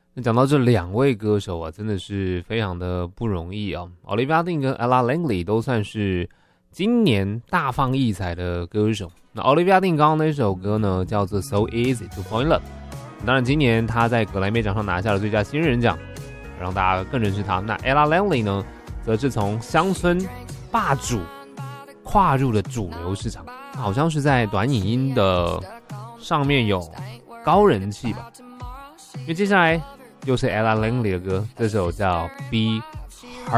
那讲到这两位歌手啊，真的是非常的不容易啊。Olivia Dean 跟 Ella Langley 都算是今年大放异彩的歌手。那 Olivia Dean 刚刚那首歌呢，叫做 So Easy to Fall in Love。当然，今年她在格莱美奖上拿下了最佳新人奖，让大家更认识她。那 Ella Langley 呢，则是从乡村霸主跨入了主流市场，好像是在短影音的上面有高人气吧。因为接下来又是 Ella Langley 的歌，这首叫《Be